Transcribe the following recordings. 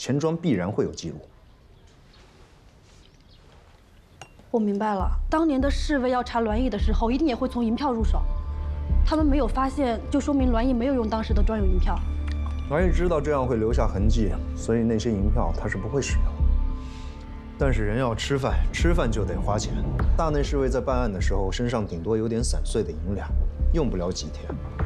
钱庄必然会有记录。 我明白了，当年的侍卫要查栾毅的时候，一定也会从银票入手。他们没有发现，就说明栾毅没有用当时的专有银票。 栾毅知道这样会留下痕迹，所以那些银票他是不会使用。但是人要吃饭，吃饭就得花钱。大内侍卫在办案的时候，身上顶多有点散碎的银两，用不了几天。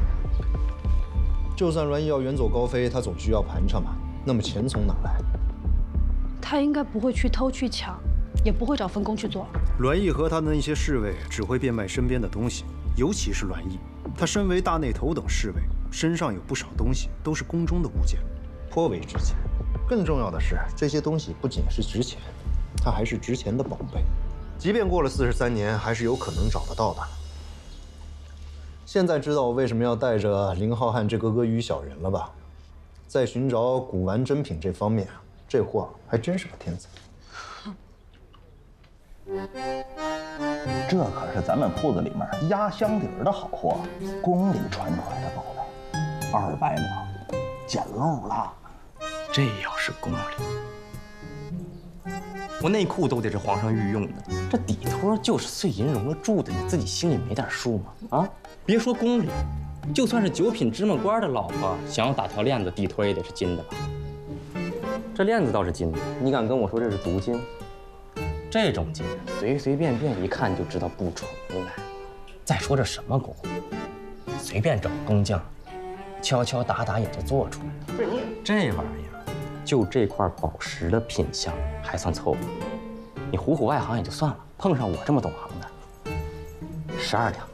就算栾毅要远走高飞，他总需要盘缠嘛。那么钱从哪来？ 他应该不会去偷去抢，也不会找分工去做。 栾毅和他的那些侍卫只会变卖身边的东西，尤其是栾毅，他身为大内头等侍卫，身上有不少东西都是宫中的物件，颇为值钱。更重要的是，这些东西不仅是值钱，它还是值钱的宝贝，即便过了43年，还是有可能找得到的。现在知道我为什么要带着林浩瀚这个阿谀小人了吧？在寻找古玩珍品这方面，这货还真是个天才。 这可是咱们铺子里面压箱底儿的好货，宫里传出来的宝贝，200两，捡漏了。 这要是宫里，我内裤都得是皇上御用的，这底托就是碎银熔了铸的，你自己心里没点数吗？啊，别说宫里，就算是9品芝麻官的老婆，想要打条链子，底托也得是金的吧？这链子倒是金的，你敢跟我说这是镀金？这种金随随便便一看就知道不纯了。再说这什么工，随便找工匠，敲敲打打也就做出来了。不是你这玩意儿，就这块宝石的品相还算凑合，你唬唬外行也就算了，碰上我这么懂行的，12两。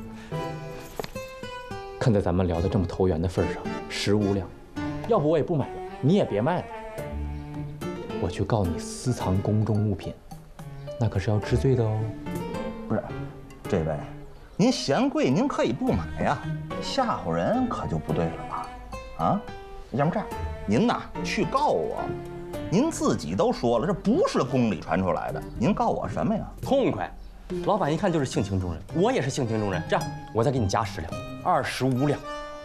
看在咱们聊得这么投缘的份上，15两，要不我也不买了，你也别卖了。我去告你私藏宫中物品，那可是要治罪的哦。 不是，这位，您嫌贵，您可以不买呀，吓唬人可就不对了吧？啊，要不这样，您呐去告我，您自己都说了，这不是宫里传出来的，您告我什么呀？ 痛快，老板一看就是性情中人，我也是性情中人。这样，我再给你加10两，25两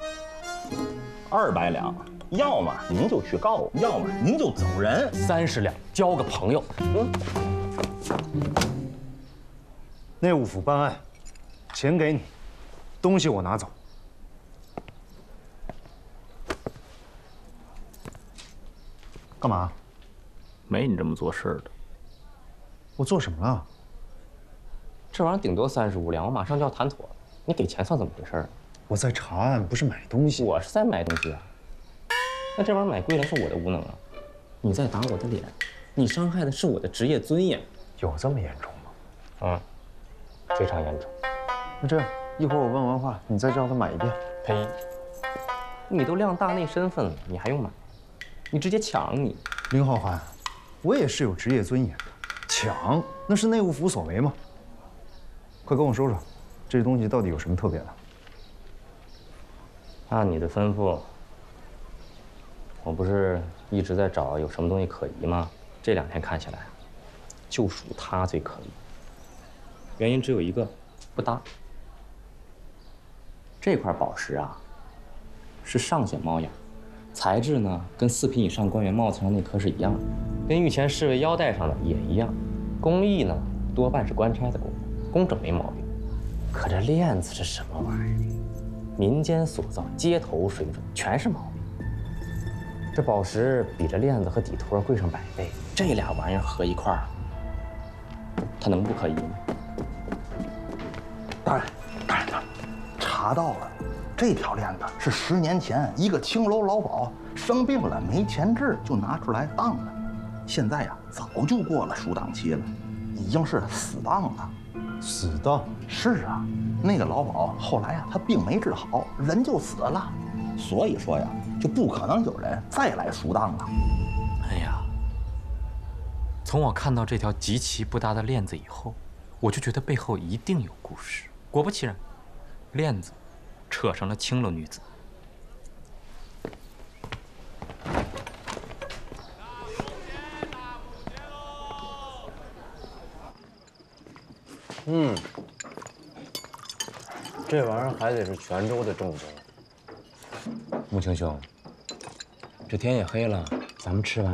，200两。要么您就去告我，要么您就走人。 30两，交个朋友。 内务府办案，钱给你，东西我拿走。干嘛？ 没你这么做事的。 我做什么了？ 这玩意儿顶多35两，我马上就要谈妥了。你给钱算怎么回事？ 我在查案，不是买东西。 我是在买东西啊。那这玩意儿买贵了是我的无能啊！你在打我的脸，你伤害的是我的职业尊严。 有这么严重吗？ 非常严重。 那这样，一会儿我问完话，你再叫他买一遍。 呸！你都亮大内身份了，你还用买？你直接抢你！ 林浩瀚，我也是有职业尊严的，抢那是内务府所为嘛。快跟我说说，这东西到底有什么特别的？ 按你的吩咐。我不是一直在找有什么东西可疑吗？这2天看下来，就属它最可疑。原因只有一个，不搭。这块宝石啊，是上选猫眼，材质呢跟4品以上官员帽子上那颗是一样的，跟御前侍卫腰带上的也一样。工艺呢多半是官差的功夫，工整没毛病。可这链子是什么玩意儿？民间所造，街头水准，全是毛病。这宝石比这链子和底托贵上100倍，这俩玩意儿合一块儿，它能不可疑吗？ 当然，查到了，这条链子是10年前一个青楼老鸨生病了没钱治，就拿出来当了。现在呀，早就过了赎档期了，已经是死当了。 死当？ 是啊，那个老鸨后来呀，他病没治好，人就死了。所以说呀，就不可能有人再来赎当了。 哎呀，从我看到这条极其不搭的链子以后，我就觉得背后一定有故事。果不其然，链子扯上了青楼女子。 这玩意儿还得是泉州的正宗。 穆青兄，这天也黑了，咱们吃完